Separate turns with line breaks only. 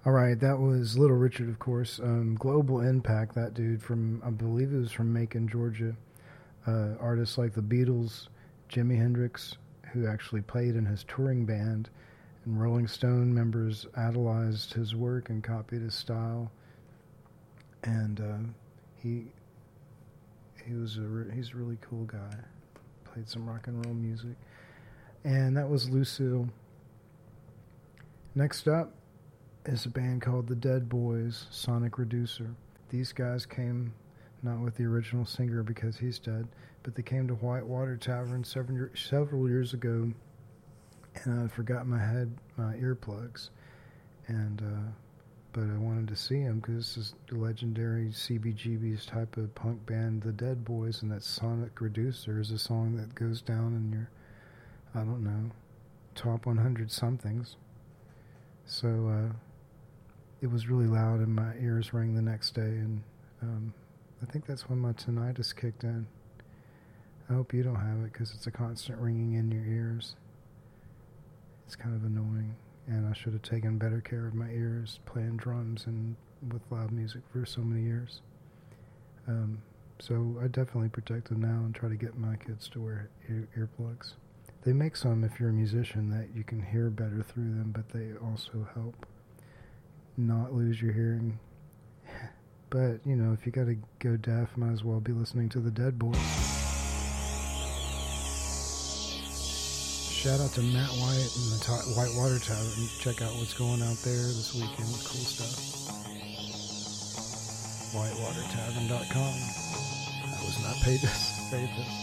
All right, that was Little Richard, of course. Global Impact, that dude from, I believe it was from Macon, Georgia. Artists like the Beatles, Jimi Hendrix, who actually played in his touring band, and Rolling Stone members idolized his work and copied his style. And he's a really cool guy. Played some rock and roll music. And that was Lucille. Next up is a band called the Dead Boys, Sonic Reducer. These guys came not with the original singer because he's dead, but they came to Whitewater Tavern several years ago, and I forgot my earplugs, and but I wanted to see them because this is the legendary CBGB's type of punk band, the Dead Boys, and that Sonic Reducer is a song that goes down in your, I don't know, top 100 somethings. So it was really loud and my ears rang the next day, and I think that's when my tinnitus kicked in. I hope you don't have it because it's a constant ringing in your ears. It's kind of annoying, and I should have taken better care of my ears playing drums and with loud music for so many years. So I definitely protect them now and try to get my kids to wear earplugs. They make some, if you're a musician, that you can hear better through them, but they also help not lose your hearing. But, you know, if you gotta go deaf, might as well be listening to the Dead Boys. Shout out to Matt White and the Whitewater Tavern. Check out what's going out there this weekend. Cool stuff. WhitewaterTavern.com. I was not paid to say this.